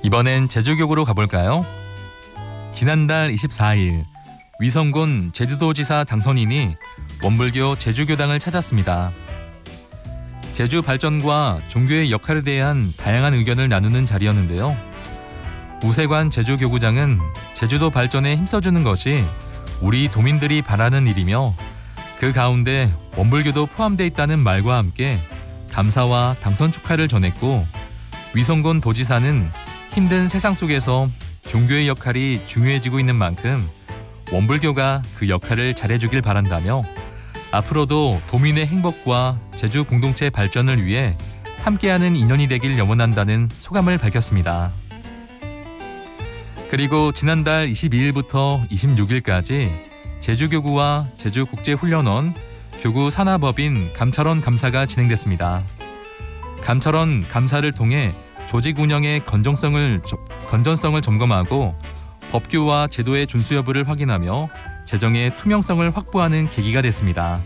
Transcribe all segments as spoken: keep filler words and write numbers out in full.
이번엔 제주교구로 가볼까요? 지난달 이십사일 위성곤 제주도지사 당선인이 원불교 제주교당을 찾았습니다. 제주 발전과 종교의 역할에 대한 다양한 의견을 나누는 자리였는데요. 우세관 제주교구장은 제주도 발전에 힘써주는 것이 우리 도민들이 바라는 일이며 그 가운데 원불교도 포함되어 있다는 말과 함께 감사와 당선 축하를 전했고, 위성곤 도지사는 힘든 세상 속에서 종교의 역할이 중요해지고 있는 만큼 원불교가 그 역할을 잘해주길 바란다며 앞으로도 도민의 행복과 제주 공동체 발전을 위해 함께하는 인연이 되길 염원한다는 소감을 밝혔습니다. 그리고 지난달 이십이일부터 이십육일까지 제주교구와 제주국제훈련원, 교구 산하법인 감찰원 감사가 진행됐습니다. 감찰원 감사를 통해 조직 운영의 건전성을, 건전성을 점검하고 법규와 제도의 준수 여부를 확인하며 재정의 투명성을 확보하는 계기가 됐습니다.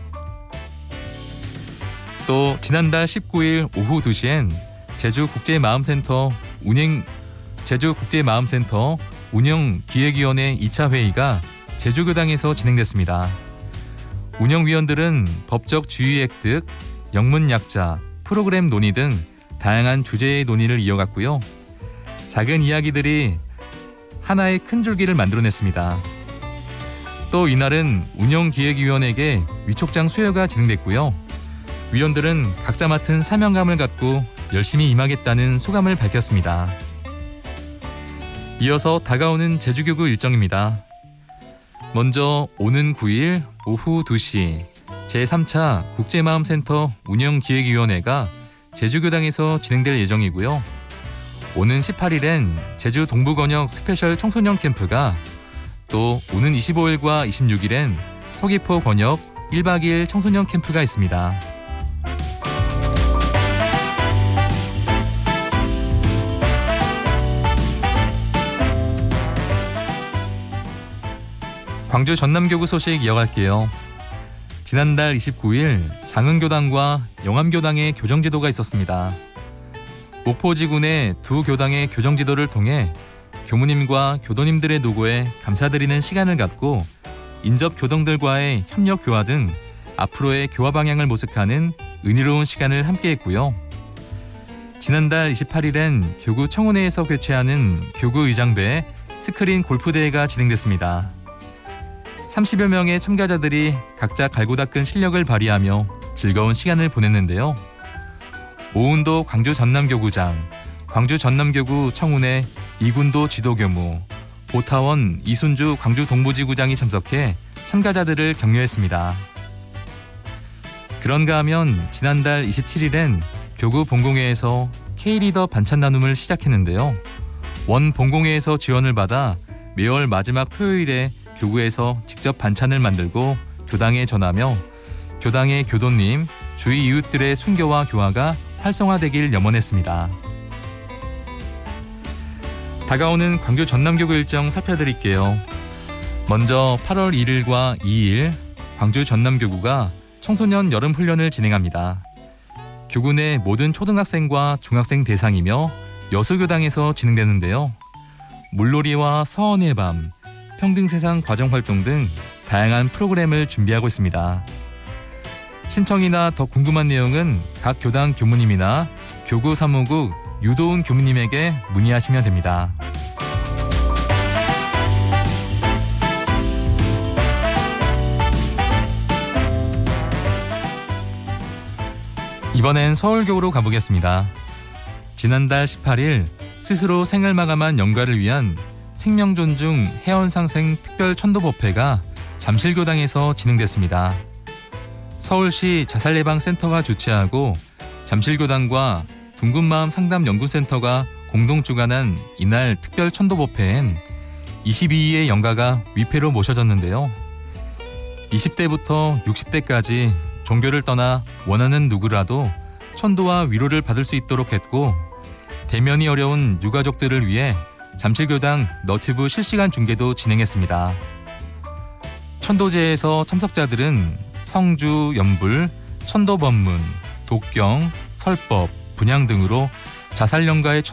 또 지난달 십구일 오후 두시엔 제주국제마음센터 운행 제주국제마음센터 운영기획위원회 이차 회의가 제주교당에서 진행됐습니다. 운영위원들은 법적 주의 획득, 영문약자, 프로그램 논의 등 다양한 주제의 논의를 이어갔고요. 작은 이야기들이 하나의 큰 줄기를 만들어냈습니다. 또 이날은 운영기획위원에게 위촉장 수여가 진행됐고요. 위원들은 각자 맡은 사명감을 갖고 열심히 임하겠다는 소감을 밝혔습니다. 이어서 다가오는 제주교구 일정입니다. 먼저 오는 구일 오후 두시 제삼차 국제마음센터 운영기획위원회가 제주교당에서 진행될 예정이고요. 오는 십팔일엔 제주 동부권역 스페셜 청소년 캠프가, 또 오는 이십오일과 이십육일엔 서귀포 권역 일박 이일 청소년 캠프가 있습니다. 광주 전남교구 소식 이어갈게요. 지난달 이십구일 장흥교당과 영암교당의 교정지도가 있었습니다. 목포지군의 두 교당의 교정지도를 통해 교무님과 교도님들의 노고에 감사드리는 시간을 갖고 인접 교동들과의 협력 교화 등 앞으로의 교화 방향을 모색하는 은혜로운 시간을 함께했고요. 지난달 이십팔일엔 교구 청운회에서 개최하는 교구 의장배 스크린 골프대회가 진행됐습니다. 삼십여 명의 참가자들이 각자 갈고 닦은 실력을 발휘하며 즐거운 시간을 보냈는데요. 오은도 광주 전남교구장, 광주 전남교구 청운회 이군도 지도교무, 보타원 이순주 광주 동부지구장이 참석해 참가자들을 격려했습니다. 그런가 하면 지난달 이십칠일엔 교구 본공회에서 K리더 반찬 나눔을 시작했는데요. 원 본공회에서 지원을 받아 매월 마지막 토요일에 교구에서 직접 반찬을 만들고 교당에 전하며 교당의 교도님, 주위 이웃들의 순교와 교화가 활성화되길 염원했습니다. 다가오는 광주 전남교구 일정 살펴드릴게요. 먼저 팔월 일일과 이일 광주 전남교구가 청소년 여름훈련을 진행합니다. 교구 내 모든 초등학생과 중학생 대상이며 여수교당에서 진행되는데요. 물놀이와 서원의 밤, 평등세상 과정활동 등 다양한 프로그램을 준비하고 있습니다. 신청이나 더 궁금한 내용은 각 교당 교무님이나 교구 사무국 유도훈 교무님에게 문의하시면 됩니다. 이번엔 서울교구로 가보겠습니다. 지난달 십팔일 스스로 생을 마감한 영가를 위한 생명존중 해원상생 특별천도법회가 잠실교당에서 진행됐습니다. 서울시 자살예방센터가 주최하고 잠실교당과 둥근마음 상담연구센터가 공동 주관한 이날 특별천도법회엔 이십이위의 영가가 위패로 모셔졌는데요. 이십대부터 육십대까지 종교를 떠나 원하는 누구라도 천도와 위로를 받을 수 있도록 했고, 대면이 어려운 유가족들을 위해 잠실교당 너튜브 실시간 중계도 진행했습니다. 천도제에서 참석자들은 성주, 연불, 천도법문, 독경, 설법, 분향 등으로 자살연가의